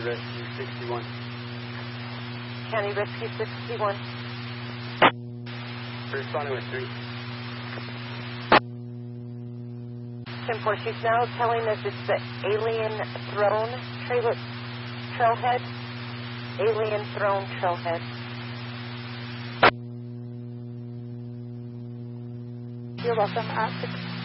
Rescue 61. County Rescue 61. Responding with 3. 10-4, she's now telling us it's the Alien Throne trailhead. Alien Throne trailhead. You're welcome.